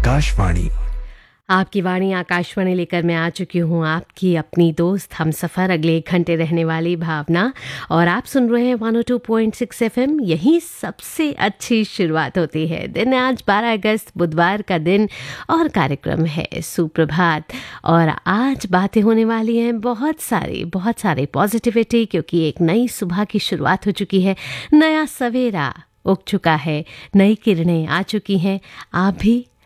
आकाशवाणी। आपकी वाणी आकाशवाणी लेकर मैं आ चुकी हूँ, आपकी अपनी दोस्त हम सफ़र, अगले 1 घंटे रहने वाली भावना। और आप सुन रहे हैं 102.6 FM। यही सबसे अच्छी शुरुआत होती है। दिन आज 12 अगस्त बुधवार का दिन और कार्यक्रम है सुप्रभात। और आज बातें होने वाली हैं बहुत सारे पॉजिटिविटी, क्योंकि एक नई सुबह की शुरुआत हो चुकी है, नया सवेरा उग चुका है, नई किरणें आ चुकी हैं। आप भी